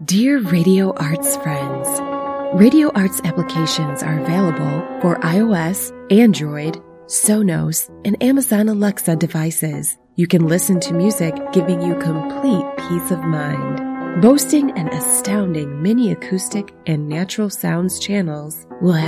Dear Radio Arts friends, Radio Arts applications are available for iOS, Android, Sonos, and Amazon Alexa devices. You can listen to music giving you complete peace of mind. Boasting an astounding mini acoustic and natural sounds channels will